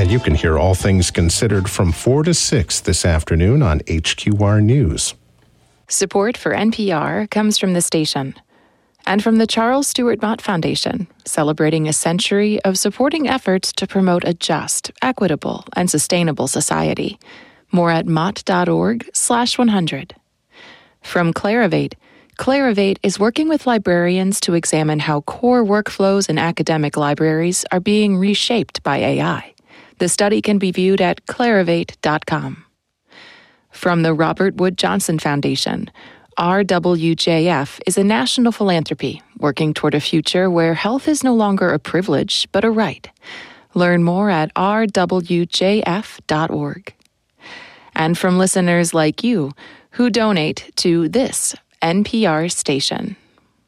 And you can hear All Things Considered from 4 to 6 this afternoon on HQR News. Support for NPR comes from the station and from the Charles Stewart Mott Foundation, celebrating a century of supporting efforts to promote a just, equitable, and sustainable society. More at mott.org/100. From Clarivate, Clarivate is working with librarians to examine how core workflows in academic libraries are being reshaped by AI. The study can be viewed at clarivate.com. From the Robert Wood Johnson Foundation, RWJF is a national philanthropy working toward a future where health is no longer a privilege but a right. Learn more at rwjf.org. And from listeners like you who donate to this NPR station.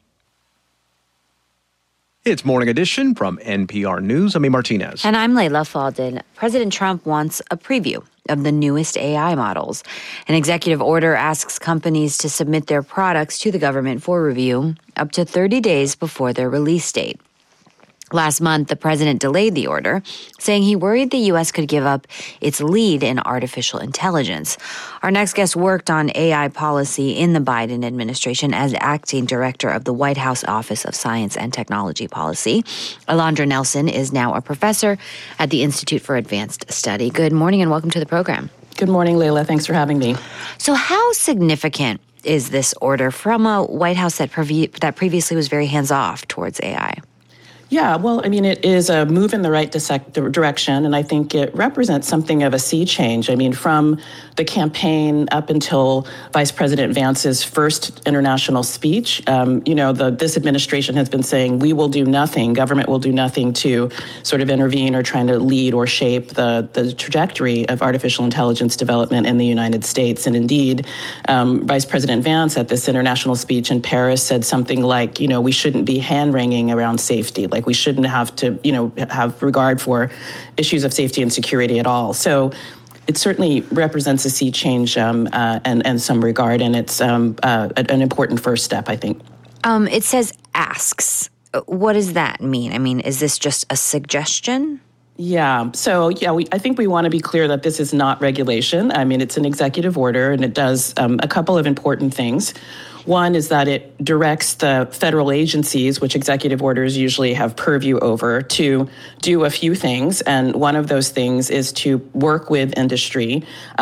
It's Morning Edition from NPR News. I'm Martinez. And I'm Layla Faldin. President Trump wants a preview of the newest AI models. An executive order asks companies to submit their products to the government for review up to 30 days before their release date. Last month, the president delayed the order, saying he worried the U.S. could give up its lead in artificial intelligence. Our next guest worked on AI policy in the Biden administration as acting director of the White House Office of Science and Technology Policy. Alondra Nelson is now a professor at the Institute for Advanced Study. Good morning and welcome to the program. Good morning, Layla. Thanks for having me. So how significant is this order from a White House that previously was very hands-off towards AI? Yeah, well, I mean, it is a move in the right direction, and I think it represents something of a sea change. I mean, from the campaign up until Vice President Vance's first international speech, this administration has been saying, we will do nothing, government will do nothing to sort of intervene or trying to lead or shape the trajectory of artificial intelligence development in the United States. And indeed, Vice President Vance at this international speech in Paris said something like, we shouldn't be hand-wringing around safety. Like we shouldn't have to, have regard for issues of safety and security at all. So it certainly represents a sea change and some regard, and it's an important first step, I think. It says asks. What does that mean? I mean, is this just a suggestion? Yeah. So, I think we want to be clear that this is not regulation. I mean, it's an executive order, and it does a couple of important things. One is that it directs the federal agencies, which executive orders usually have purview over, to do a few things. And one of those things is to work with industry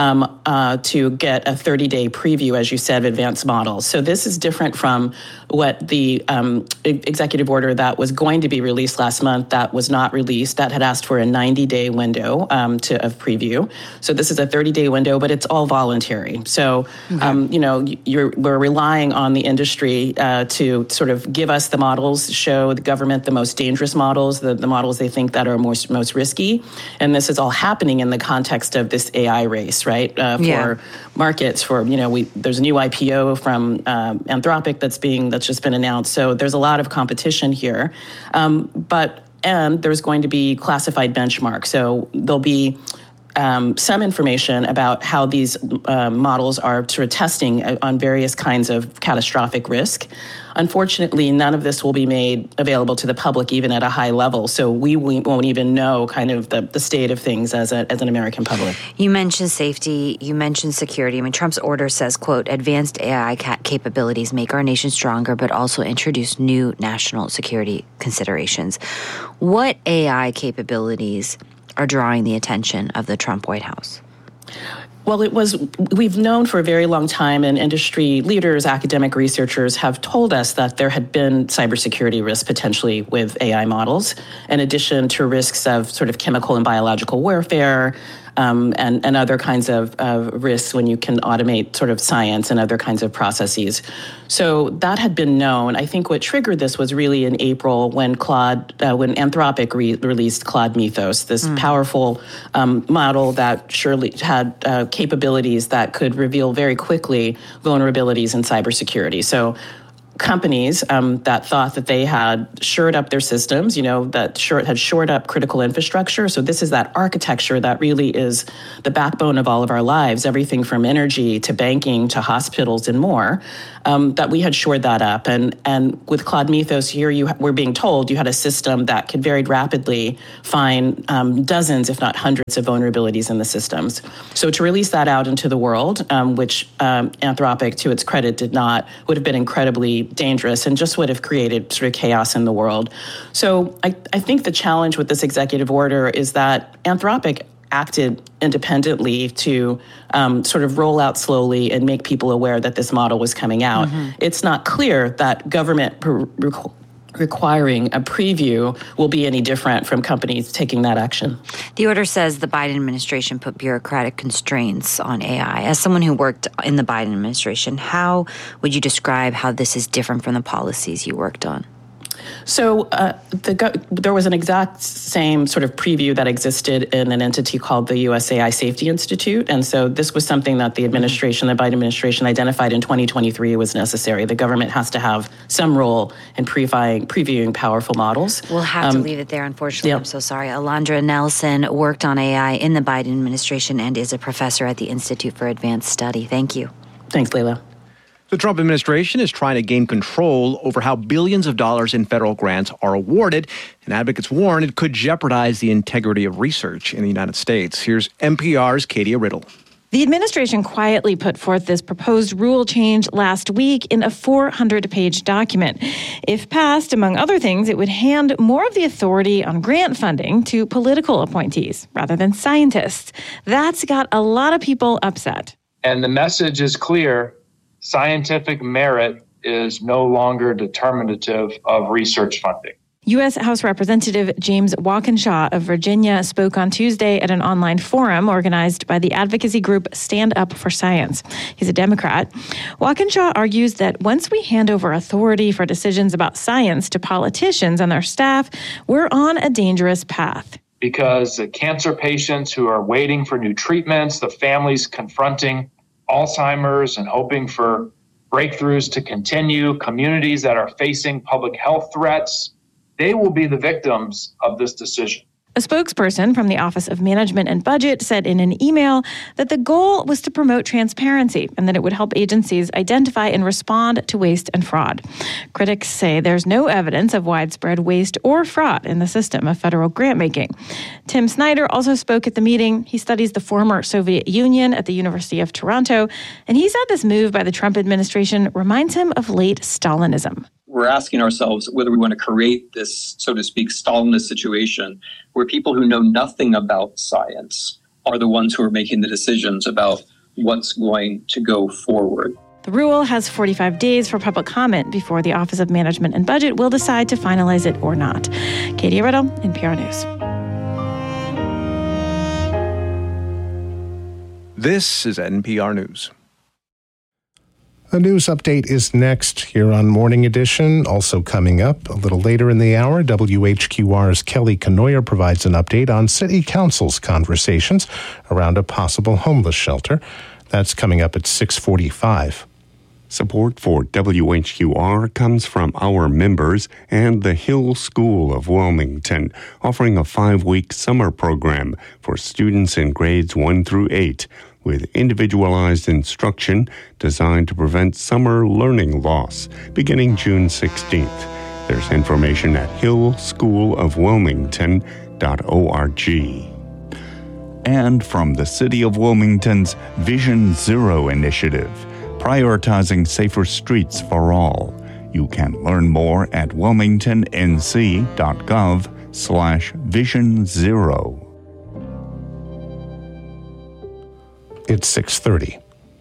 to get a 30-day preview, as you said, of advanced models. So this is different from what the executive order that was going to be released last month that was not released, that had asked for a 90-day window of preview. So this is a 30-day window, but it's all voluntary. So, we're relying on the industry to sort of give us the models, show the government the most dangerous models, the models they think that are most risky. And this is all happening in the context of this AI race, right? For markets, there's a new IPO from Anthropic that's just been announced. So there's a lot of competition here. And there's going to be classified benchmarks. So there'll be some information about how these models are sort of testing on various kinds of catastrophic risk. Unfortunately, none of this will be made available to the public, even at a high level. So we won't even know kind of the state of things as an American public. You mentioned safety. You mentioned security. I mean, Trump's order says, quote, advanced AI capabilities make our nation stronger, but also introduce new national security considerations. What AI capabilities are drawing the attention of the Trump White House? Well, we've known for a very long time, and industry leaders, academic researchers have told us that there had been cybersecurity risks potentially with AI models, in addition to risks of sort of chemical and biological warfare, and other kinds of risks when you can automate sort of science and other kinds of processes. So that had been known. I think what triggered this was really in April when Anthropic released Claude Mythos, this powerful model that surely had capabilities that could reveal very quickly vulnerabilities in cybersecurity. So companies that thought that they had shored up their systems, that had shored up critical infrastructure. So this is that architecture that really is the backbone of all of our lives, everything from energy to banking to hospitals and more, that we had shored that up. And with Claude Mythos here, we're being told you had a system that could very rapidly find dozens, if not hundreds, of vulnerabilities in the systems. So to release that out into the world, which Anthropic, to its credit, would have been incredibly dangerous and just would have created sort of chaos in the world. So I think the challenge with this executive order is that Anthropic acted independently to sort of roll out slowly and make people aware that this model was coming out. Mm-hmm. It's not clear that government requiring a preview will be any different from companies taking that action. The order says the Biden administration put bureaucratic constraints on AI. As someone who worked in the Biden administration, how would you describe how this is different from the policies you worked on? So there was an exact same sort of preview that existed in an entity called the U.S. AI Safety Institute. And so this was something that the Biden administration identified in 2023 was necessary. The government has to have some role in previewing powerful models. We'll have to leave it there, unfortunately. Yep. I'm so sorry. Alondra Nelson worked on AI in the Biden administration and is a professor at the Institute for Advanced Study. Thank you. Thanks, Leila. The Trump administration is trying to gain control over how billions of dollars in federal grants are awarded, and advocates warn it could jeopardize the integrity of research in the United States. Here's NPR's Katia Riddle. The administration quietly put forth this proposed rule change last week in a 400-page document. If passed, among other things, it would hand more of the authority on grant funding to political appointees rather than scientists. That's got a lot of people upset. And the message is clear. Scientific merit is no longer determinative of research funding. U.S. House Representative James Walkinshaw of Virginia spoke on Tuesday at an online forum organized by the advocacy group Stand Up for Science. He's a Democrat. Walkinshaw argues that once we hand over authority for decisions about science to politicians and their staff, we're on a dangerous path. Because the cancer patients who are waiting for new treatments, the families confronting Alzheimer's and hoping for breakthroughs to continue, communities that are facing public health threats, they will be the victims of this decision. A spokesperson from the Office of Management and Budget said in an email that the goal was to promote transparency and that it would help agencies identify and respond to waste and fraud. Critics say there's no evidence of widespread waste or fraud in the system of federal grant making. Tim Snyder also spoke at the meeting. He studies the former Soviet Union at the University of Toronto, and he said this move by the Trump administration reminds him of late Stalinism. We're asking ourselves whether we want to create this, so to speak, Stalinist situation where people who know nothing about science are the ones who are making the decisions about what's going to go forward. The rule has 45 days for public comment before the Office of Management and Budget will decide to finalize it or not. Katie Riddle, NPR News. This is NPR News. A news update is next here on Morning Edition. Also coming up a little later in the hour, WHQR's Kelly Kenoyer provides an update on City Council's conversations around a possible homeless shelter. That's coming up at 6:45. Support for WHQR comes from our members and the Hill School of Wilmington, offering a 5-week summer program for students in grades 1 through 8. With individualized instruction designed to prevent summer learning loss beginning June 16th. There's information at hillschoolofwilmington.org. And from the City of Wilmington's Vision Zero initiative, prioritizing safer streets for all. You can learn more at wilmingtonnc.gov/Vision Zero. It's 6:30.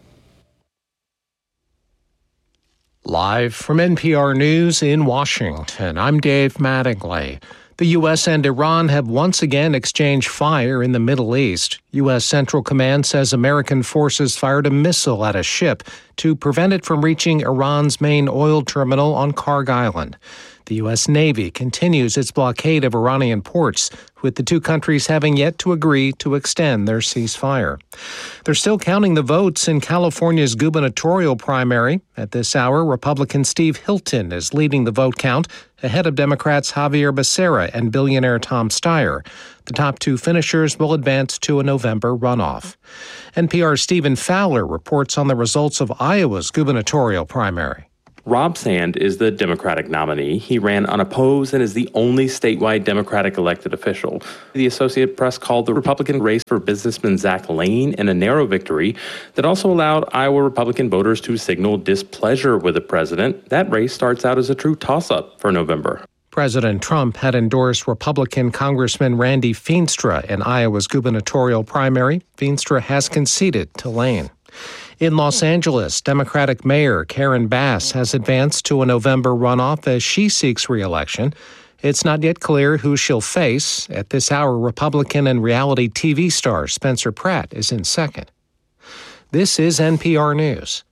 Live from NPR News in Washington, I'm Dave Mattingly. The U.S. and Iran have once again exchanged fire in the Middle East. U.S. Central Command says American forces fired a missile at a ship to prevent it from reaching Iran's main oil terminal on Karg Island. The U.S. Navy continues its blockade of Iranian ports, with the two countries having yet to agree to extend their ceasefire. They're still counting the votes in California's gubernatorial primary. At this hour, Republican Steve Hilton is leading the vote count, ahead of Democrats Javier Becerra and billionaire Tom Steyer. The top two finishers will advance to a November runoff. NPR's Stephen Fowler reports on the results of Iowa's gubernatorial primary. Rob Sand is the Democratic nominee. He ran unopposed and is the only statewide Democratic elected official. The Associated Press called the Republican race for businessman Zach Lane a narrow victory that also allowed Iowa Republican voters to signal displeasure with the president. That race starts out as a true toss-up for November. President Trump had endorsed Republican Congressman Randy Feenstra in Iowa's gubernatorial primary. Feenstra has conceded to Lane. In Los Angeles, Democratic Mayor Karen Bass has advanced to a November runoff as she seeks re-election. It's not yet clear who she'll face. At this hour, Republican and reality TV star Spencer Pratt is in second. This is NPR News.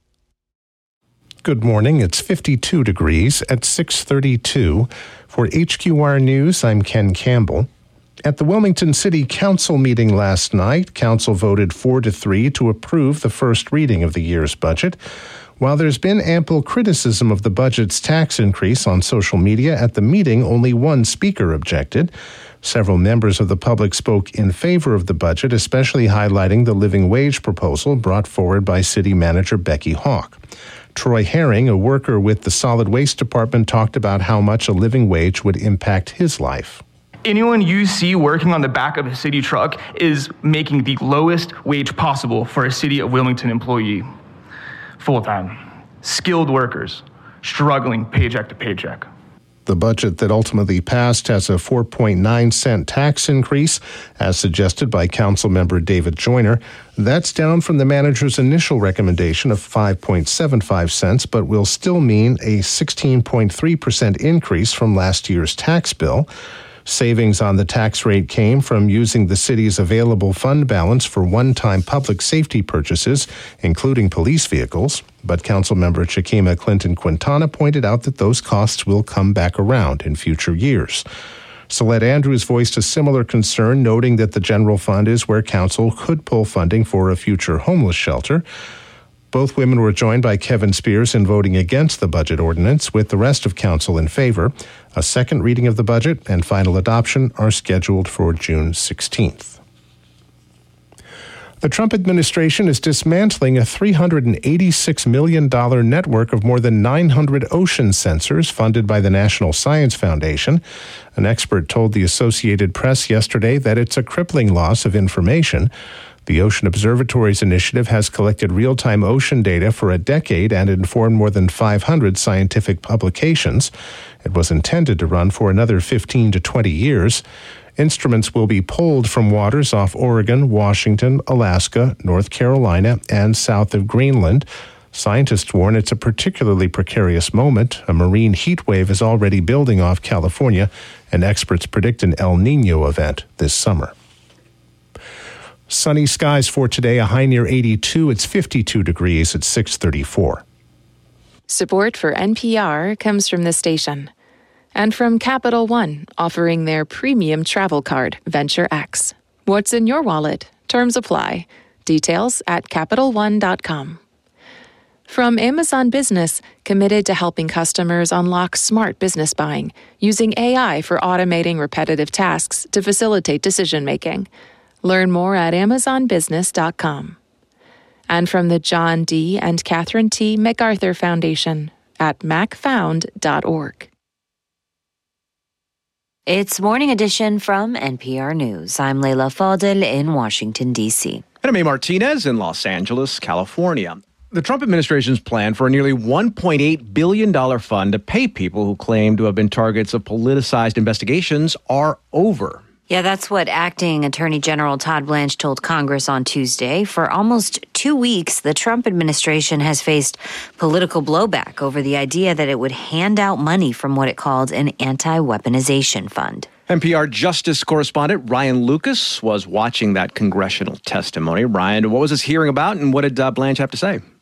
Good morning. It's 52 degrees at 6:32. For HQR News, I'm Ken Campbell. At the Wilmington City Council meeting last night, Council voted 4-3 to approve the first reading of the year's budget. While there's been ample criticism of the budget's tax increase on social media, at the meeting only one speaker objected. Several members of the public spoke in favor of the budget, especially highlighting the living wage proposal brought forward by City Manager Becky Hawk. Troy Herring, a worker with the Solid Waste Department, talked about how much a living wage would impact his life. Anyone you see working on the back of a city truck is making the lowest wage possible for a City of Wilmington employee. Full-time, skilled workers, struggling paycheck to paycheck. The budget that ultimately passed has a 4.9-cent tax increase, as suggested by Councilmember David Joyner. That's down from the manager's initial recommendation of 5.75 cents, but will still mean a 16.3% increase from last year's tax bill. Savings on the tax rate came from using the city's available fund balance for one-time public safety purchases, including police vehicles. But Councilmember Chikima Clinton Quintana pointed out that those costs will come back around in future years. Celeste Andrews voiced a similar concern, noting that the general fund is where Council could pull funding for a future homeless shelter. Both women were joined by Kevin Spears in voting against the budget ordinance, with the rest of Council in favor. A second reading of the budget and final adoption are scheduled for June 16th. The Trump administration is dismantling a $386 million network of more than 900 ocean sensors funded by the National Science Foundation. An expert told the Associated Press yesterday that it's a crippling loss of information. The Ocean Observatory's initiative has collected real-time ocean data for a decade and informed more than 500 scientific publications. It was intended to run for another 15 to 20 years. Instruments will be pulled from waters off Oregon, Washington, Alaska, North Carolina, and south of Greenland. Scientists warn it's a particularly precarious moment. A marine heat wave is already building off California, and experts predict an El Niño event this summer. Sunny skies for today, a high near 82. It's 52 degrees at 6:34. Support for NPR comes from the station and from Capital One, offering their premium travel card, Venture X. What's in your wallet? Terms apply. Details at CapitalOne.com. From Amazon Business, committed to helping customers unlock smart business buying, using AI for automating repetitive tasks to facilitate decision-making. Learn more at AmazonBusiness.com. And from the John D. and Catherine T. MacArthur Foundation at macfound.org. It's Morning Edition from NPR News. I'm Leila Fadel in Washington, D.C. And I'm A. Martinez in Los Angeles, California. The Trump administration's plan for a nearly $1.8 billion fund to pay people who claim to have been targets of politicized investigations are over. Yeah, that's what Acting Attorney General Todd Blanche told Congress on Tuesday. For almost 2 weeks, the Trump administration has faced political blowback over the idea that it would hand out money from what it called an anti-weaponization fund. NPR Justice correspondent Ryan Lucas was watching that congressional testimony. Ryan, what was this hearing about, and what did Blanche have to say?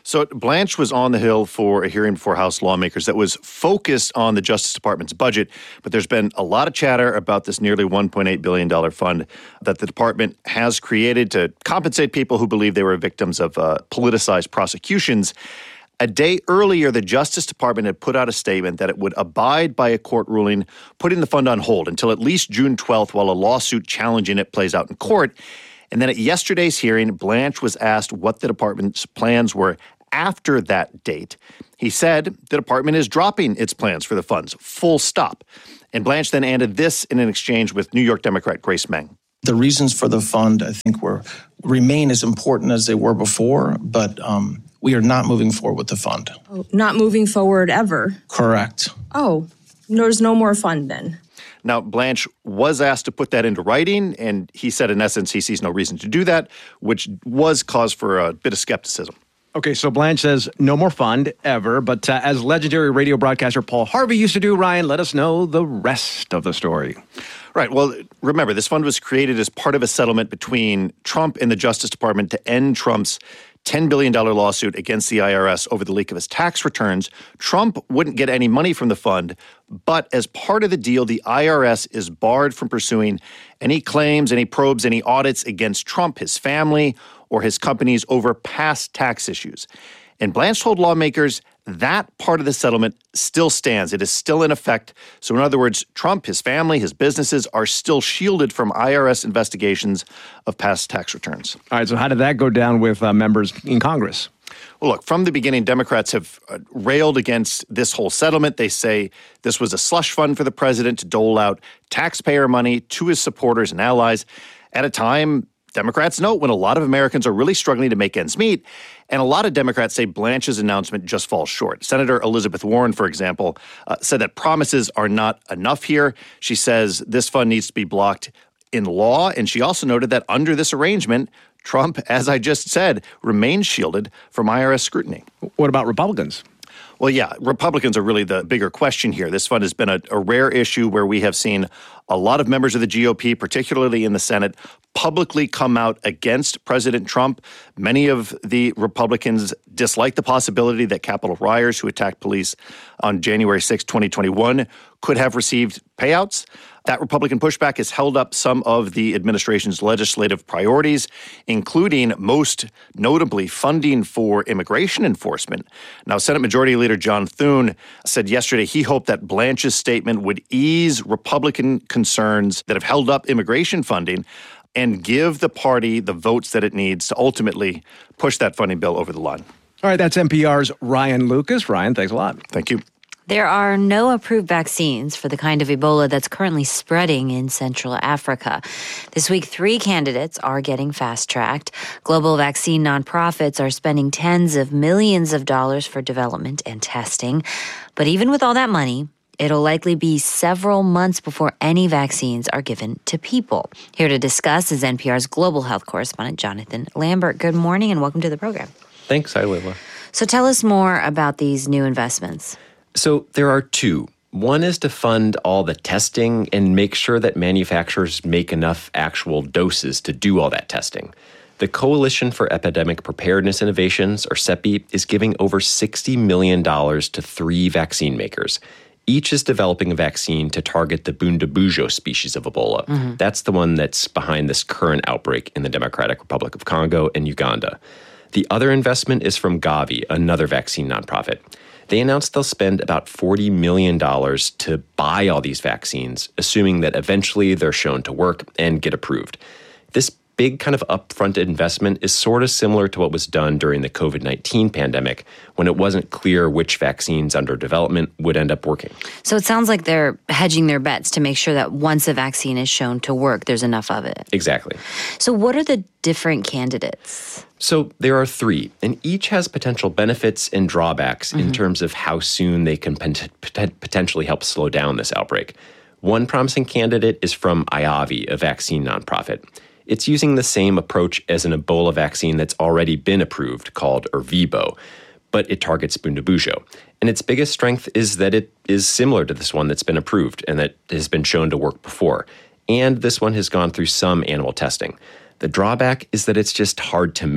So Blanche was on the Hill for a hearing before House lawmakers that was focused on the Justice Department's budget, but there's been a lot of chatter about this nearly $1.8 billion fund that the department has created to compensate people who believe they were victims of politicized prosecutions. A day earlier, the Justice Department had put out a statement that it would abide by a court ruling, putting the fund on hold until at least June 12th while a lawsuit challenging it plays out in court. And then at yesterday's hearing, Blanche was asked what the department's plans were after that date. He said the department is dropping its plans for the funds, full stop. And Blanche then added this in an exchange with New York Democrat Grace Meng. The reasons for the fund, I think, remain as important as they were before, but we are not moving forward with the fund. Oh, not moving forward ever? Correct. Oh, there's no more fund then? Now, Blanche was asked to put that into writing, and he said, in essence, he sees no reason to do that, which was cause for a bit of skepticism. Okay, so Blanche says no more fund ever, but as legendary radio broadcaster Paul Harvey used to do, Ryan, let us know the rest of the story. Right. Well, remember, this fund was created as part of a settlement between Trump and the Justice Department to end Trump's $10 billion lawsuit against the IRS over the leak of his tax returns. Trump wouldn't get any money from the fund, but as part of the deal, the IRS is barred from pursuing any claims, any probes, any audits against Trump, his family, or his companies over past tax issues. And Blanche told lawmakers that part of the settlement still stands. It is still in effect. So in other words, Trump, his family, his businesses are still shielded from IRS investigations of past tax returns. All right, so how did that go down with members in Congress? Well, look, from the beginning, Democrats have railed against this whole settlement. They say this was a slush fund for the president to dole out taxpayer money to his supporters and allies at a time Democrats note when a lot of Americans are really struggling to make ends meet. And a lot of Democrats say Blanche's announcement just falls short. Senator Elizabeth Warren, for example, said that promises are not enough here. She says this fund needs to be blocked in law. And she also noted that under this arrangement, Trump, as I just said, remains shielded from IRS scrutiny. What about Republicans? Well, yeah, Republicans are really the bigger question here. This fund has been a rare issue where we have seen a lot of members of the GOP, particularly in the Senate, publicly come out against President Trump. Many of the Republicans dislike the possibility that Capitol rioters who attacked police on January 6, 2021 could have received payouts. That Republican pushback has held up some of the administration's legislative priorities, including, most notably, funding for immigration enforcement. Now, Senate Majority Leader John Thune said yesterday he hoped that Blanche's statement would ease Republican concerns that have held up immigration funding and give the party the votes that it needs to ultimately push that funding bill over the line. All right, that's NPR's Ryan Lucas. Ryan, thanks a lot. Thank you. There are no approved vaccines for the kind of Ebola that's currently spreading in Central Africa. This week, 3 candidates are getting fast-tracked. Global vaccine nonprofits are spending tens of millions of dollars for development and testing. But even with all that money, it'll likely be several months before any vaccines are given to people. Here to discuss is NPR's global health correspondent, Jonathan Lambert. Good morning and welcome to the program. Thanks, Ayla. So tell us more about these new investments. So there are 2. One is to fund all the testing and make sure that manufacturers make enough actual doses to do all that testing. The Coalition for Epidemic Preparedness Innovations, or CEPI, is giving over $60 million to 3 vaccine makers. Each is developing a vaccine to target the Bundibugyo species of Ebola. Mm-hmm. That's the one that's behind this current outbreak in the Democratic Republic of Congo and Uganda. The other investment is from Gavi, another vaccine nonprofit. They announced they'll spend about $40 million to buy all these vaccines, assuming that eventually they're shown to work and get approved. This big kind of upfront investment is sort of similar to what was done during the COVID-19 pandemic, when it wasn't clear which vaccines under development would end up working. So it sounds like they're hedging their bets to make sure that once a vaccine is shown to work, there's enough of it. Exactly. So what are the different candidates? So there are 3, and each has potential benefits and drawbacks in terms of how soon they can potentially help slow down this outbreak. One promising candidate is from IAVI, a vaccine nonprofit. It's using the same approach as an Ebola vaccine that's already been approved, called Ervebo, but it targets Bundibugyo. And its biggest strength is that it is similar to this one that's been approved and that has been shown to work before. And this one has gone through some animal testing. The drawback is that it's just hard to make.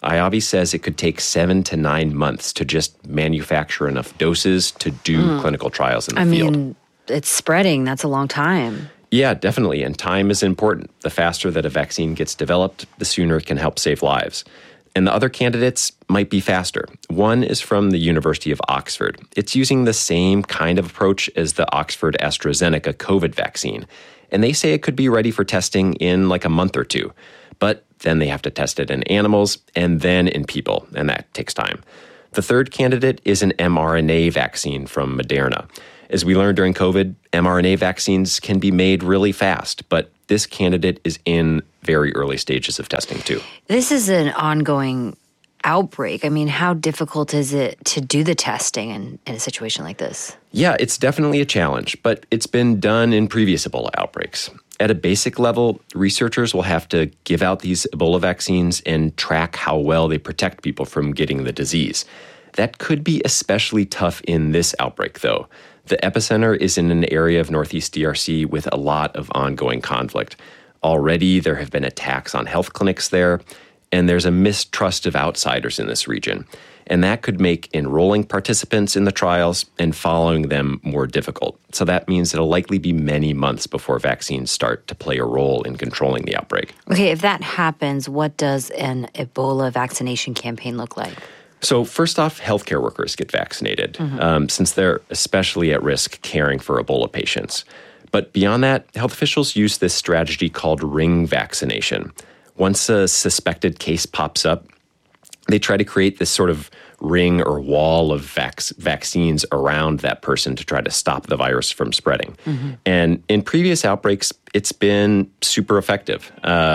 IAVI says it could take 7 to 9 months to just manufacture enough doses to do clinical trials in the field. I mean, it's spreading. That's a long time. Yeah, definitely. And time is important. The faster that a vaccine gets developed, the sooner it can help save lives. And the other candidates might be faster. One is from the University of Oxford. It's using the same kind of approach as the Oxford AstraZeneca COVID vaccine. And they say it could be ready for testing in like a month or two. But then they have to test it in animals and then in people, and that takes time. The third candidate is an mRNA vaccine from Moderna. As we learned during COVID, mRNA vaccines can be made really fast, but this candidate is in very early stages of testing too. This is an ongoing outbreak. I mean, how difficult is it to do the testing in a situation like this? Yeah, it's definitely a challenge, but it's been done in previous Ebola outbreaks. At a basic level, researchers will have to give out these Ebola vaccines and track how well they protect people from getting the disease. That could be especially tough in this outbreak, though. The epicenter is in an area of Northeast DRC with a lot of ongoing conflict. Already, there have been attacks on health clinics there, and there's a mistrust of outsiders in this region. And that could make enrolling participants in the trials and following them more difficult. So that means it'll likely be many months before vaccines start to play a role in controlling the outbreak. Okay, if that happens, what does an Ebola vaccination campaign look like? So first off, healthcare workers get vaccinated, since they're especially at risk caring for Ebola patients. But beyond that, health officials use this strategy called ring vaccination. Once a suspected case pops up, they try to create this sort of ring or wall of vaccines around that person to try to stop the virus from spreading. And in previous outbreaks, it's been super effective.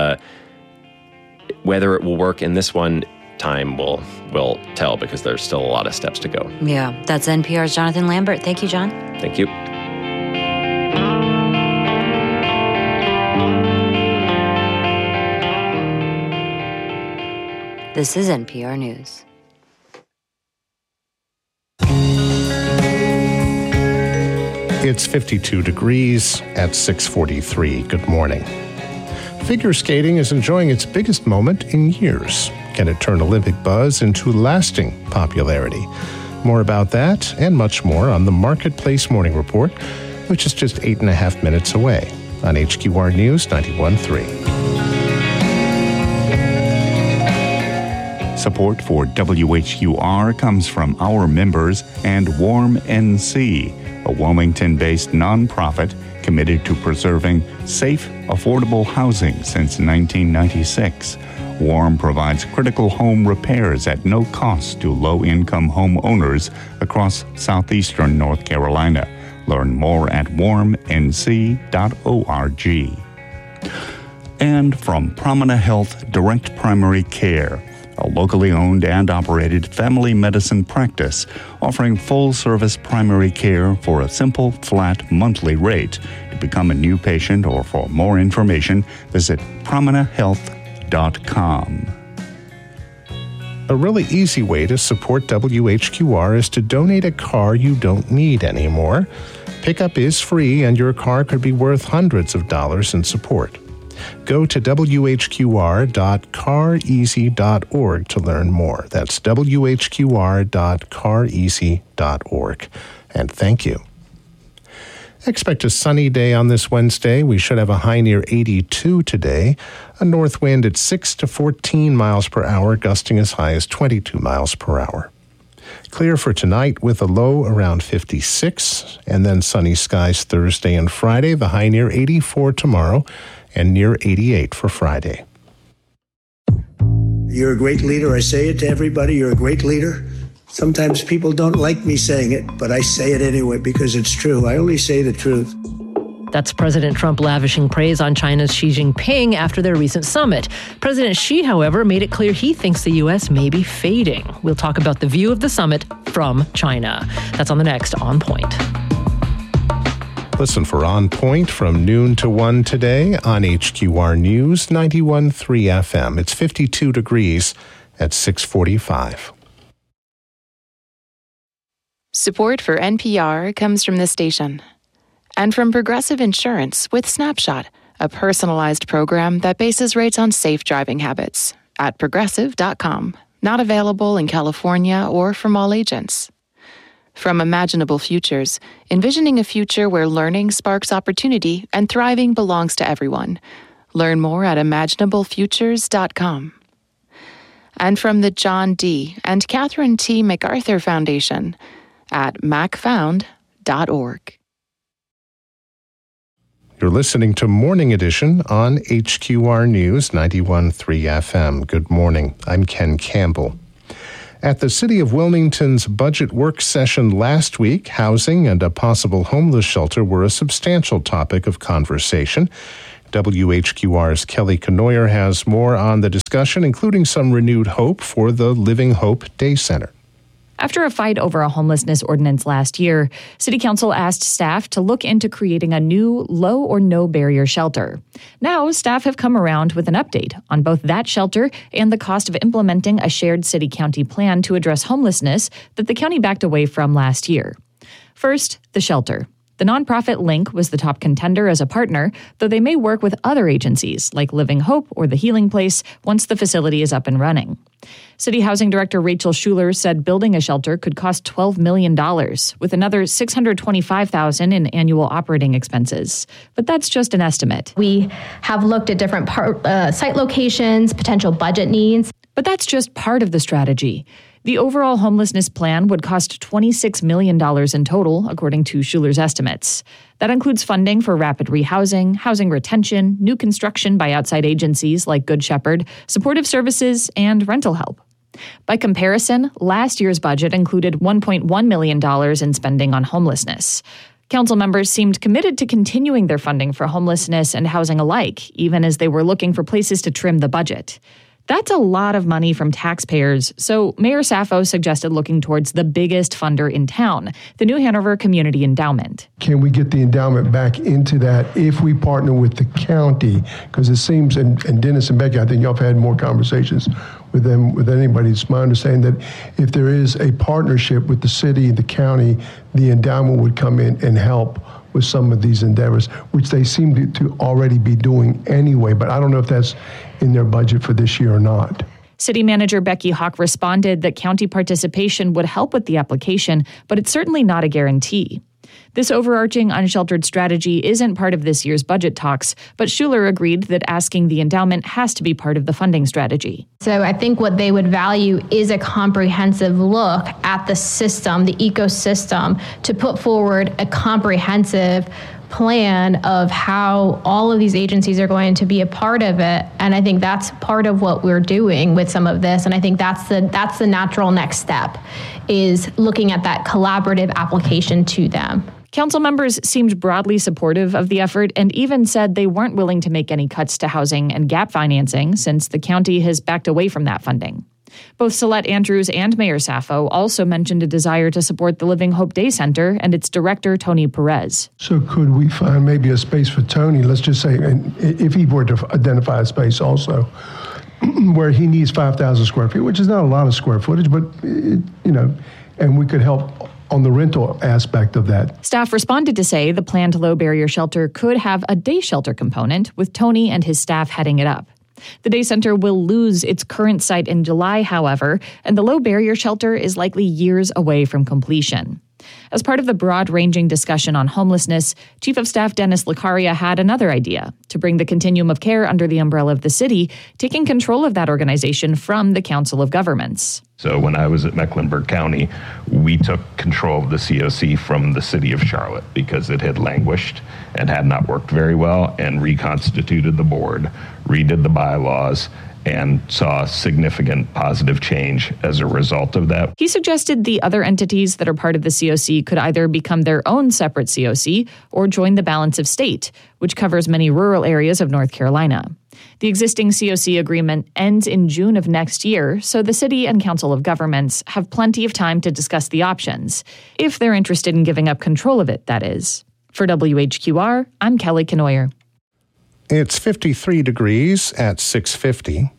Whether it will work in this one, time will tell, because there's still a lot of steps to go. Yeah, that's NPR's Jonathan Lambert. Thank you, John. Thank you. This is NPR News. It's 52 degrees at 6:43. Good morning. Figure skating is enjoying its biggest moment in years. Can it turn Olympic buzz into lasting popularity? More about that and much more on the Marketplace Morning Report, which is just 8.5 minutes away on HQR News 91.3. Support for WHQR comes from our members and Warm NC, a Wilmington-based nonprofit committed to preserving safe, affordable housing since 1996. Warm provides critical home repairs at no cost to low-income homeowners across southeastern North Carolina. Learn more at warmnc.org. And from Promina Health Direct Primary Care, a locally owned and operated family medicine practice offering full-service primary care for a simple, flat monthly rate. To become a new patient or for more information, visit prominahealth.com. A really easy way to support WHQR is to donate a car you don't need anymore. Pickup is free, and your car could be worth hundreds of dollars in support. Go to whqr.careasy.org to learn more. That's whqr.careasy.org. And thank you. Expect a sunny day on this Wednesday. We should have a high near 82 today. A north wind at 6 to 14 miles per hour, gusting as high as 22 miles per hour. Clear for tonight with a low around 56, and then sunny skies Thursday and Friday, the high near 84 tomorrow, and near 88 for Friday. You're a great leader. I say it to everybody. You're a great leader. Sometimes people don't like me saying it, but I say it anyway because it's true. I only say the truth. That's President Trump lavishing praise on China's Xi Jinping after their recent summit. President Xi, however, made it clear he thinks the U.S. may be fading. We'll talk about the view of the summit from China. That's on the next On Point. Listen for On Point from noon to 1 today on HQR News 91.3 FM. It's 52 degrees at 6:45. Support for NPR comes from this station and from Progressive Insurance with Snapshot, a personalized program that bases rates on safe driving habits. at progressive.com. Not available in California or from all agents. From Imaginable Futures, envisioning a future where learning sparks opportunity and thriving belongs to everyone. Learn more at imaginablefutures.com. And from the John D. and Catherine T. MacArthur Foundation at macfound.org. You're listening to Morning Edition on HQR News 91.3 FM. Good morning. I'm Ken Campbell. At the City of Wilmington's budget work session last week, housing and a possible homeless shelter were a substantial topic of conversation. WHQR's Kelly Kenoyer has more on the discussion, including some renewed hope for the Living Hope Day Center. After a fight over a homelessness ordinance last year, City Council asked staff to look into creating a new low or no barrier shelter. Now, staff have come around with an update on both that shelter and the cost of implementing a shared city-county plan to address homelessness that the county backed away from last year. First, the shelter. The nonprofit Link was the top contender as a partner, though they may work with other agencies like Living Hope or the Healing Place once the facility is up and running. City Housing Director Rachel Schuler said building a shelter could cost $12 million, with another $625,000 in annual operating expenses. But that's just an estimate. We have looked at different site locations, potential budget needs. But that's just part of the strategy. The overall homelessness plan would cost $26 million in total, according to Schuler's estimates. That includes funding for rapid rehousing, housing retention, new construction by outside agencies like Good Shepherd, supportive services, and rental help. By comparison, last year's budget included $1.1 million in spending on homelessness. Council members seemed committed to continuing their funding for homelessness and housing alike, even as they were looking for places to trim the budget. That's a lot of money from taxpayers, so Mayor Sappho suggested looking towards the biggest funder in town, the New Hanover Community Endowment. Can we get the endowment back into that if we partner with the county? Because it seems, and Dennis and Becky, I think y'all have had more conversations with them, with anybody. It's my understanding that if there is a partnership with the city and the county, the endowment would come in and help with some of these endeavors, which they seem to already be doing anyway. But I don't know if that's in their budget for this year or not. City Manager Becky Hawk responded that county participation would help with the application, but it's certainly not a guarantee. This overarching unsheltered strategy isn't part of this year's budget talks, but Schuler agreed that asking the endowment has to be part of the funding strategy. So I think what they would value is a comprehensive look at the system, the ecosystem, to put forward a comprehensive plan of how all of these agencies are going to be a part of it. And I think that's part of what we're doing with some of this. And I think that's the natural next step, is looking at that collaborative application to them. Council members seemed broadly supportive of the effort and even said they weren't willing to make any cuts to housing and gap financing since the county has backed away from that funding. Both Celeste Andrews and Mayor Sappho also mentioned a desire to support the Living Hope Day Center and its director, Tony Perez. So could we find maybe a space for Tony, let's just say, and if he were to identify a space also, where he needs 5,000 square feet, which is not a lot of square footage, but, and we could help on the rental aspect of that. Staff responded to say the planned low barrier shelter could have a day shelter component, with Tony and his staff heading it up. The day center will lose its current site in July, however, and the low barrier shelter is likely years away from completion. As part of the broad-ranging discussion on homelessness, Chief of Staff Dennis Lucaria had another idea: to bring the continuum of care under the umbrella of the city, taking control of that organization from the Council of Governments. So when I was at Mecklenburg County, we took control of the COC from the city of Charlotte because it had languished and had not worked very well, and reconstituted the board, redid the bylaws, and saw significant positive change as a result of that. He suggested the other entities that are part of the COC could either become their own separate COC or join the Balance of State, which covers many rural areas of North Carolina. The existing COC agreement ends in June of next year, so the City and Council of Governments have plenty of time to discuss the options, if they're interested in giving up control of it, that is. For WHQR, I'm Kelly Kenoyer. It's 53 degrees at 6:50.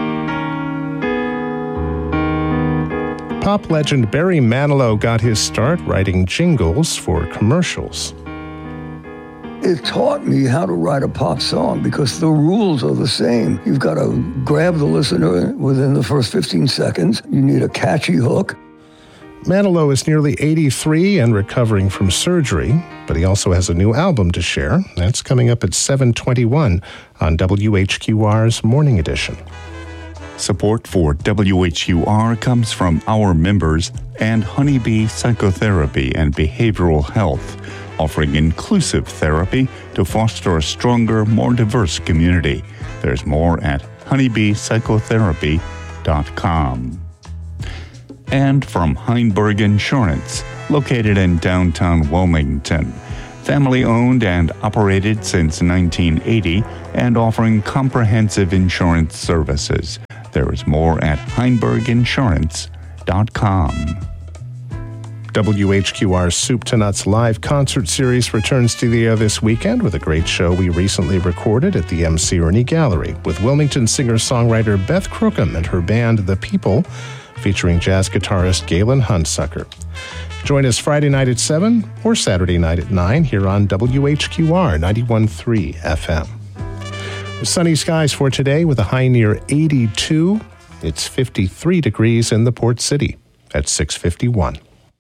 Pop legend Barry Manilow got his start writing jingles for commercials. It taught me how to write a pop song because the rules are the same. You've got to grab the listener within the first 15 seconds. You need a catchy hook. Manilow is nearly 83 and recovering from surgery, but he also has a new album to share. That's coming up at 7:21 on WHQR's Morning Edition. Support for WHUR comes from our members and Honeybee Psychotherapy and Behavioral Health, offering inclusive therapy to foster a stronger, more diverse community. There's more at honeybeepsychotherapy.com. And from Heinberg Insurance, located in downtown Wilmington. Family-owned and operated since 1980 and offering comprehensive insurance services. There is more at heinberginsurance.com. WHQR's Soup to Nuts live concert series returns to the air this weekend with a great show we recently recorded at the MC Ernie Gallery with Wilmington singer-songwriter Beth Crookham and her band The People, featuring jazz guitarist Galen Hunsucker. Join us Friday night at 7 or Saturday night at 9 here on WHQR 91.3 FM. Sunny skies for today with a high near 82. It's 53 degrees in the Port City at 6:51.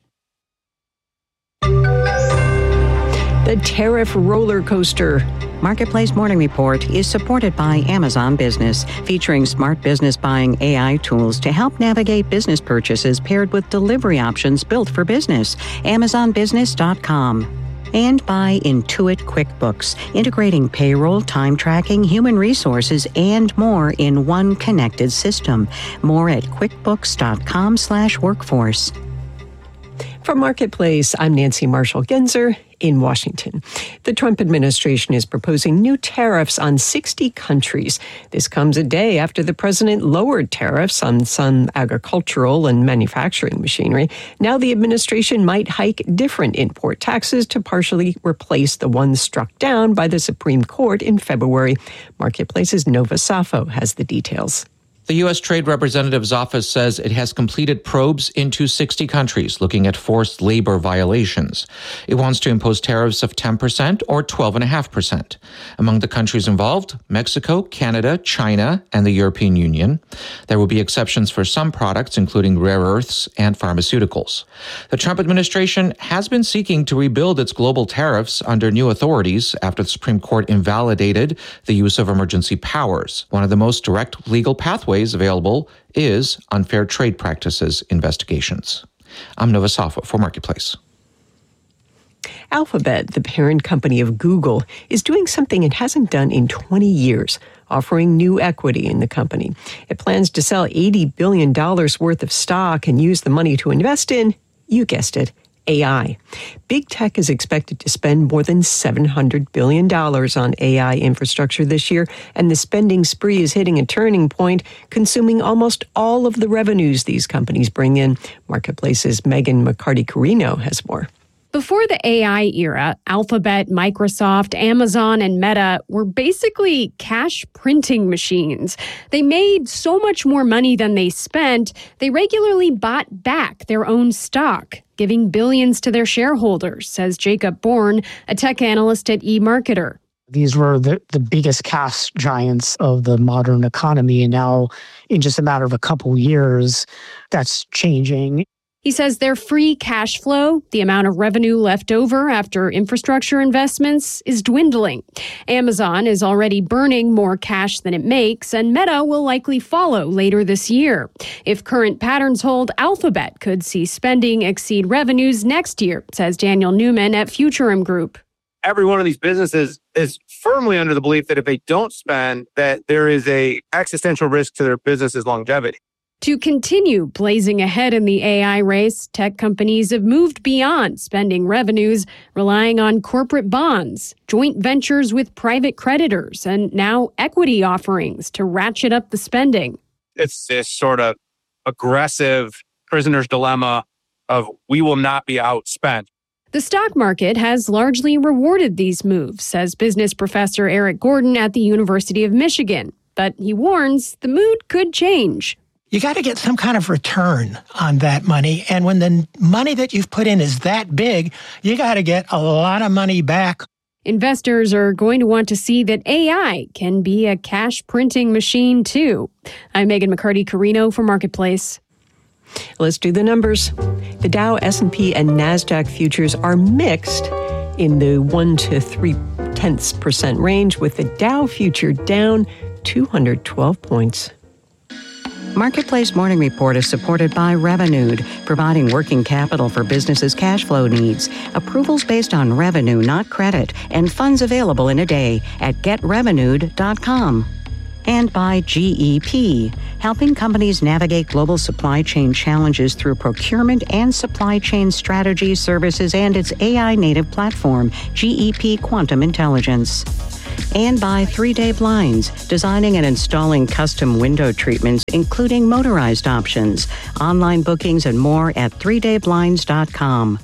The tariff roller coaster. Marketplace Morning Report is supported by Amazon Business, featuring smart business buying AI tools to help navigate business purchases paired with delivery options built for business. AmazonBusiness.com. And by Intuit QuickBooks, integrating payroll, time tracking, human resources, and more in one connected system. More at QuickBooks.com/workforce. From Marketplace, I'm Nancy Marshall-Genzer in Washington. The Trump administration is proposing new tariffs on 60 countries. This comes a day after the president lowered tariffs on some agricultural and manufacturing machinery. Now the administration might hike different import taxes to partially replace the ones struck down by the Supreme Court in February. Marketplace's Nova Safo has the details. The U.S. Trade Representative's office says it has completed probes into 60 countries looking at forced labor violations. It wants to impose tariffs of 10% or 12.5%. Among the countries involved, Mexico, Canada, China, and the European Union. There will be exceptions for some products, including rare earths and pharmaceuticals. The Trump administration has been seeking to rebuild its global tariffs under new authorities after the Supreme Court invalidated the use of emergency powers. One of the most direct legal pathways available is unfair trade practices investigations. I'm Nova Safo for Marketplace. Alphabet, the parent company of Google, is doing something it hasn't done in 20 years, offering new equity in the company. It plans to sell $80 billion worth of stock and use the money to invest in, you guessed it, AI. Big tech is expected to spend more than $700 billion on AI infrastructure this year, and the spending spree is hitting a turning point, consuming almost all of the revenues these companies bring in. Marketplace's Megan McCarty-Carino has more. Before the AI era, Alphabet, Microsoft, Amazon, and Meta were basically cash printing machines. They made so much more money than they spent, they regularly bought back their own stock, giving billions to their shareholders, says Jacob Bourne, a tech analyst at eMarketer. These were the biggest cash giants of the modern economy, and now in just a matter of a couple years, that's changing. He says their free cash flow, the amount of revenue left over after infrastructure investments, is dwindling. Amazon is already burning more cash than it makes, and Meta will likely follow later this year. If current patterns hold, Alphabet could see spending exceed revenues next year, says Daniel Newman at Futurum Group. Every one of these businesses is firmly under the belief that if they don't spend, that there is a existential risk to their business's longevity. To continue blazing ahead in the AI race, tech companies have moved beyond spending revenues, relying on corporate bonds, joint ventures with private creditors, and now equity offerings to ratchet up the spending. It's this sort of aggressive prisoner's dilemma of we will not be outspent. The stock market has largely rewarded these moves, says business professor Eric Gordon at the University of Michigan. But he warns the mood could change. You got to get some kind of return on that money. And when the money that you've put in is that big, you got to get a lot of money back. Investors are going to want to see that AI can be a cash printing machine, too. I'm Megan McCarty-Carino for Marketplace. Let's do the numbers. The Dow, S&P, and NASDAQ futures are mixed in the 1 to 0.3% range, with the Dow future down 212 points. Marketplace Morning Report is supported by Revenued, providing working capital for businesses' cash flow needs. Approvals based on revenue, not credit, and funds available in a day at getrevenued.com. And by GEP, helping companies navigate global supply chain challenges through procurement and supply chain strategy services and its AI-native platform, GEP Quantum Intelligence. And by 3-Day Blinds, designing and installing custom window treatments, including motorized options. Online bookings and more at 3dayblinds.com.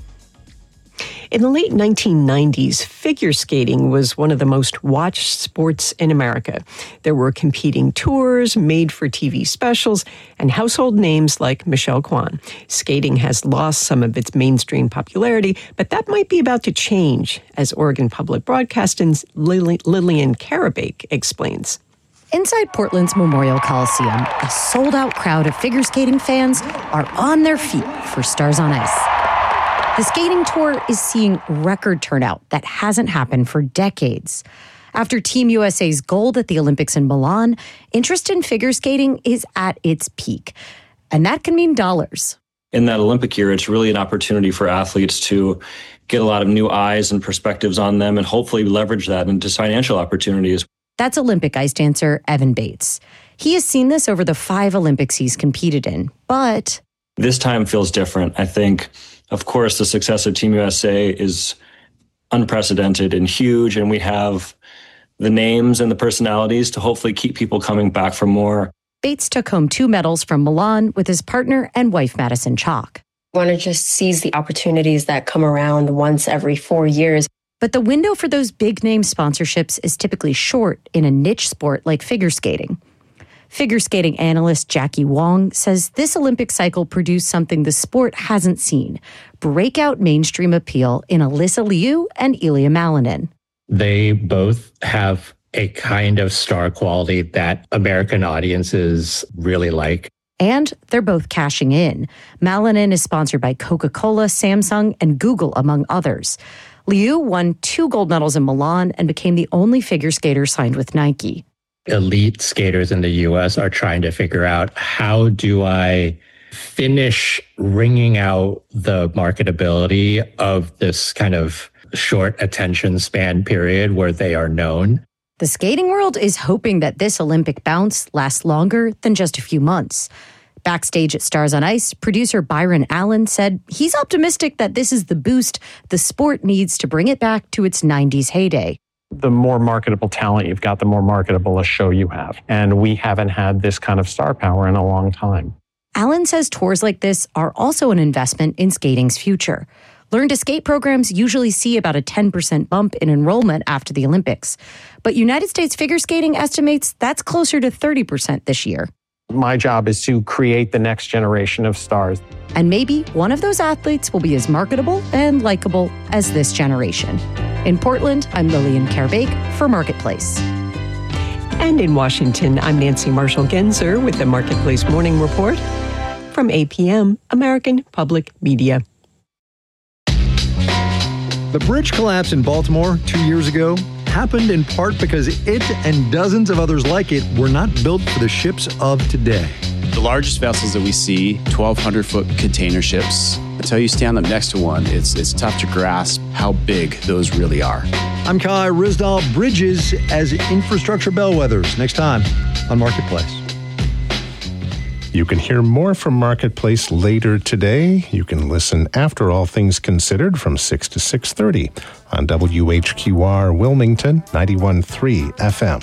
In the late 1990s, figure skating was one of the most watched sports in America. There were competing tours, made-for-TV specials, and household names like Michelle Kwan. Skating has lost some of its mainstream popularity, but that might be about to change, as Oregon Public Broadcasting's Lillian Karabake explains. Inside Portland's Memorial Coliseum, a sold-out crowd of figure skating fans are on their feet for Stars on Ice. The skating tour is seeing record turnout that hasn't happened for decades. After Team USA's gold at the Olympics in Milan, interest in figure skating is at its peak. And that can mean dollars. In that Olympic year, it's really an opportunity for athletes to get a lot of new eyes and perspectives on them and hopefully leverage that into financial opportunities. That's Olympic ice dancer Evan Bates. He has seen this over the 5 Olympics he's competed in, but this time feels different. I think, of course, the success of Team USA is unprecedented and huge, and we have the names and the personalities to hopefully keep people coming back for more. Bates took home 2 medals from Milan with his partner and wife, Madison Chalk. I want to just seize the opportunities that come around once every 4 years. But the window for those big-name sponsorships is typically short in a niche sport like figure skating. Figure skating analyst Jackie Wong says this Olympic cycle produced something the sport hasn't seen: breakout mainstream appeal in Alyssa Liu and Ilya Malinin. They both have a kind of star quality that American audiences really like. And they're both cashing in. Malinin is sponsored by Coca-Cola, Samsung, and Google, among others. Liu won 2 gold medals in Milan and became the only figure skater signed with Nike. Elite skaters in the U.S. are trying to figure out, how do I finish wringing out the marketability of this kind of short attention span period where they are known? The skating world is hoping that this Olympic bounce lasts longer than just a few months. Backstage at Stars on Ice, producer Byron Allen said he's optimistic that this is the boost the sport needs to bring it back to its 90s heyday. The more marketable talent you've got, the more marketable a show you have. And we haven't had this kind of star power in a long time. Allen says tours like this are also an investment in skating's future. Learn to Skate programs usually see about a 10% bump in enrollment after the Olympics. But United States Figure Skating estimates that's closer to 30% this year. My job is to create the next generation of stars. And maybe one of those athletes will be as marketable and likable as this generation. In Portland, I'm Lillian Karabake for Marketplace. And in Washington, I'm Nancy Marshall-Genzer with the Marketplace Morning Report from APM, American Public Media. The bridge collapse in Baltimore 2 years ago happened in part because it and dozens of others like it were not built for the ships of today. The largest vessels that we see, 1,200-foot container ships. Until you stand up next to one, it's tough to grasp how big those really are. I'm Kai Rizdal. Bridges as infrastructure bellwethers. Next time on Marketplace. You can hear more from Marketplace later today. You can listen after All Things Considered from 6 to 6:30 on WHQR Wilmington 91.3 FM.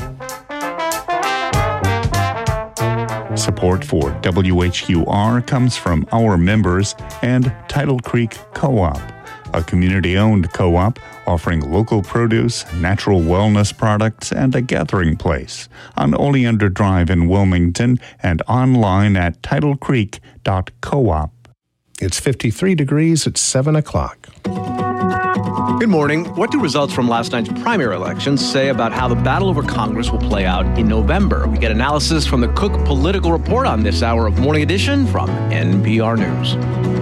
Support for WHQR comes from our members and Tidal Creek Co-op, a community-owned co-op offering local produce, natural wellness products, and a gathering place on Oleander Drive in Wilmington and online at tidalcreek.coop. It's 53 degrees at 7 o'clock. Good morning. What do results from last night's primary elections say about how the battle over Congress will play out in November? We get analysis from the Cook Political Report on this hour of Morning Edition from NPR News.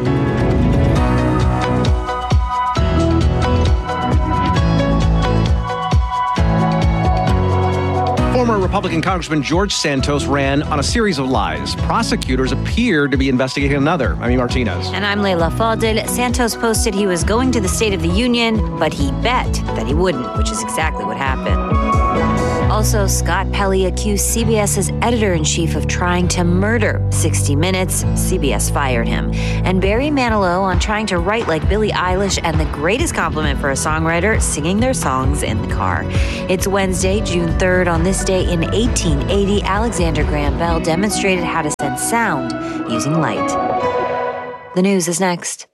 Former Republican Congressman George Santos ran on a series of lies. Prosecutors appear to be investigating another. Amy Martinez. And I'm Leila Fadel. Santos posted he was going to the State of the Union, but he bet that he wouldn't, which is exactly what happened. Also, Scott Pelley accused CBS's editor-in-chief of trying to murder 60 Minutes. CBS fired him. And Barry Manilow on trying to write like Billie Eilish, and the greatest compliment for a songwriter, singing their songs in the car. It's Wednesday, June 3rd. On this day in 1880, Alexander Graham Bell demonstrated how to send sound using light. The news is next.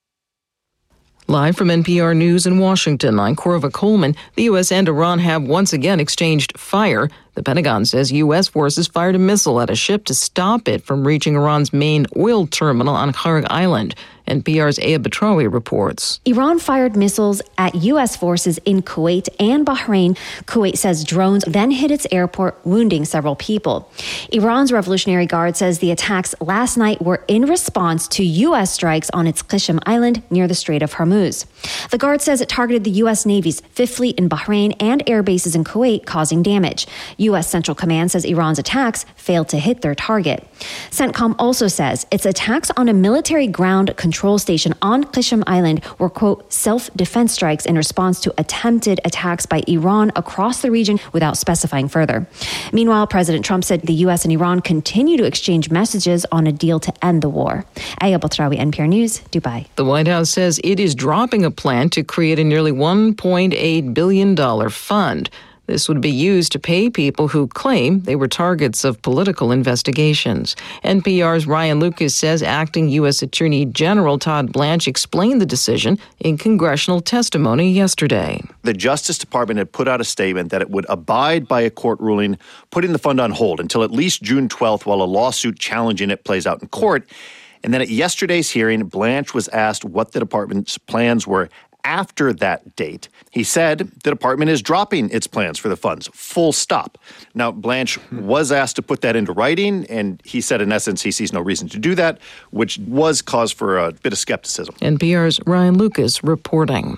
Live from NPR News in Washington, I'm Corva Coleman. The U.S. and Iran have once again exchanged fire. The Pentagon says U.S. forces fired a missile at a ship to stop it from reaching Iran's main oil terminal on Kharg Island. NPR's Aya Batrawi reports. Iran fired missiles at U.S. forces in Kuwait and Bahrain. Kuwait says drones then hit its airport, wounding several people. Iran's Revolutionary Guard says the attacks last night were in response to U.S. strikes on its Qishm Island near the Strait of Hormuz. The Guard says it targeted the U.S. Navy's Fifth Fleet in Bahrain and air bases in Kuwait, causing damage. U.S. Central Command says Iran's attacks failed to hit their target. CENTCOM also says its attacks on a military ground control station on Qishm Island were, quote, self-defense strikes in response to attempted attacks by Iran across the region without specifying further. Meanwhile, President Trump said the U.S. and Iran continue to exchange messages on a deal to end the war. Aya Batrawi, NPR News, Dubai. The White House says it is dropping a plan to create a nearly $1.8 billion fund. This would be used to pay people who claim they were targets of political investigations. NPR's Ryan Lucas says acting U.S. Attorney General Todd Blanche explained the decision in congressional testimony yesterday. The Justice Department had put out a statement that it would abide by a court ruling putting the fund on hold until at least June 12th while a lawsuit challenging it plays out in court. And then at yesterday's hearing, Blanche was asked what the department's plans were after that date. He said the department is dropping its plans for the funds, full stop. Now, Blanche was asked to put that into writing, and he said, in essence, he sees no reason to do that, which was cause for a bit of skepticism. NPR's Ryan Lucas reporting.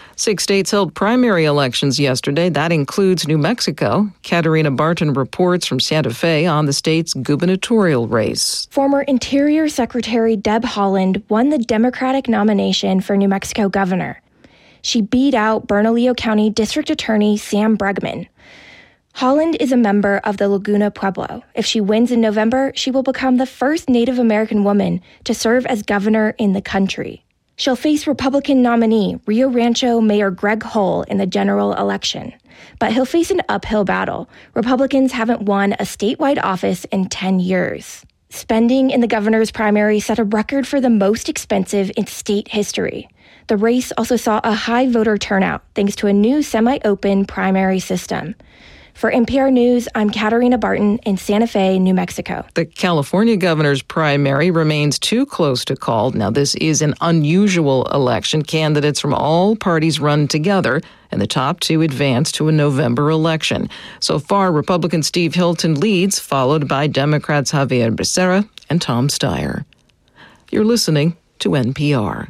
6 states held primary elections yesterday. That includes New Mexico. Katarina Barton reports from Santa Fe on the state's gubernatorial race. Former Interior Secretary Deb Haaland won the Democratic nomination for New Mexico governor. She beat out Bernalillo County District Attorney Sam Bregman. Haaland is a member of the Laguna Pueblo. If she wins in November, she will become the first Native American woman to serve as governor in the country. She'll face Republican nominee Rio Rancho Mayor Greg Hull in the general election. But he'll face an uphill battle. Republicans haven't won a statewide office in 10 years. Spending in the governor's primary set a record for the most expensive in state history. The race also saw a high voter turnout thanks to a new semi-open primary system. For NPR News, I'm Katarina Barton in Santa Fe, New Mexico. The California governor's primary remains too close to call. Now, this is an unusual election. Candidates from all parties run together, and the top two advance to a November election. So far, Republican Steve Hilton leads, followed by Democrats Javier Becerra and Tom Steyer. You're listening to NPR.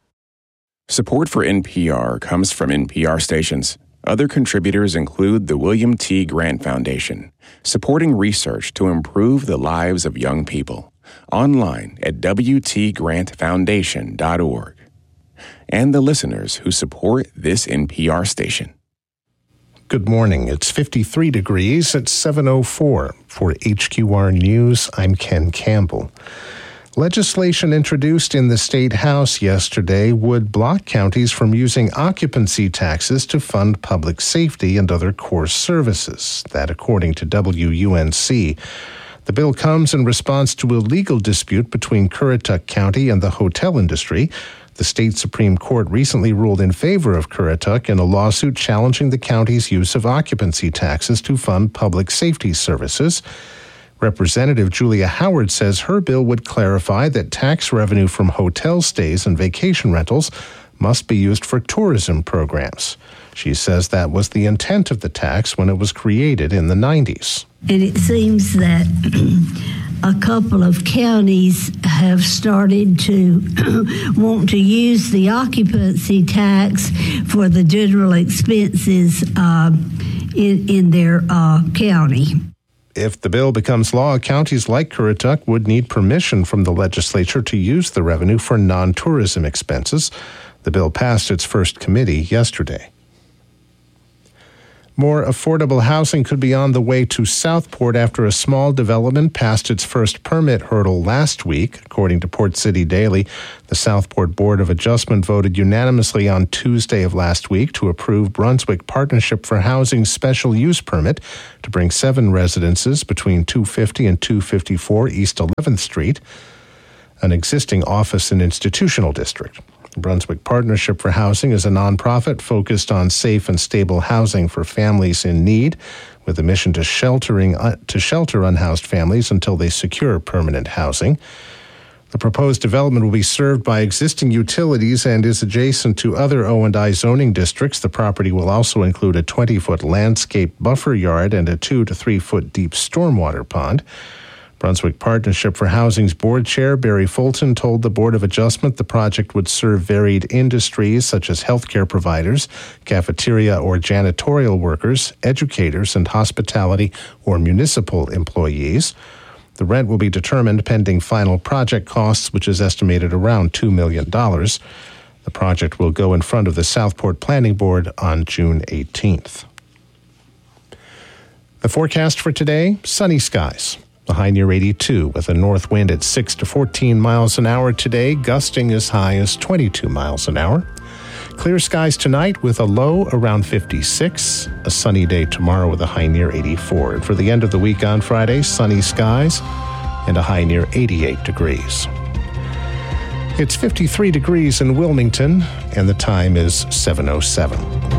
Support for NPR comes from NPR stations. Other contributors include the William T. Grant Foundation, supporting research to improve the lives of young people. Online at wtgrantfoundation.org. And the listeners who support this NPR station. Good morning. It's 53 degrees at 7:04. For HQR News, I'm Ken Campbell. Legislation introduced in the State House yesterday would block counties from using occupancy taxes to fund public safety and other core services. That, according to WUNC. The bill comes in response to a legal dispute between Currituck County and the hotel industry. The state Supreme Court recently ruled in favor of Currituck in a lawsuit challenging the county's use of occupancy taxes to fund public safety services. Representative Julia Howard says her bill would clarify that tax revenue from hotel stays and vacation rentals must be used for tourism programs. She says that was the intent of the tax when it was created in the 90s. And it seems that a couple of counties have started to want to use the occupancy tax for the general expenses in their county. If the bill becomes law, counties like Currituck would need permission from the legislature to use the revenue for non-tourism expenses. The bill passed its first committee yesterday. More affordable housing could be on the way to Southport after a small development passed its first permit hurdle last week. According to Port City Daily, the Southport Board of Adjustment voted unanimously on Tuesday of last week to approve Brunswick Partnership for Housing's special use permit to bring 7 residences between 250 and 254 East 11th Street, an existing office and institutional district. Brunswick Partnership for Housing is a nonprofit focused on safe and stable housing for families in need, with a mission to shelter unhoused families until they secure permanent housing. The proposed development will be served by existing utilities and is adjacent to other O&I zoning districts. The property will also include a 20-foot landscape buffer yard and a 2 to 3 foot deep stormwater pond. Brunswick Partnership for Housing's board chair, Barry Fulton, told the Board of Adjustment the project would serve varied industries such as healthcare providers, cafeteria or janitorial workers, educators, and hospitality or municipal employees. The rent will be determined pending final project costs, which is estimated around $2 million. The project will go in front of the Southport Planning Board on June 18th. The forecast for today, sunny skies. The high near 82 with a north wind at 6 to 14 miles an hour today, gusting as high as 22 miles an hour. Clear skies tonight with a low around 56. A sunny day tomorrow with a high near 84. And for the end of the week on Friday, sunny skies and a high near 88 degrees. It's 53 degrees in Wilmington, and the time is 7:07.